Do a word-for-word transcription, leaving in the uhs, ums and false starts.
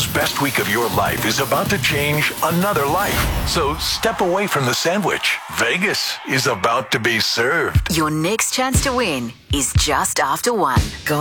world's best week of your life is about to change another life. So step away from the sandwich. Vegas is about to be served. Your next chance to win is just after one. Go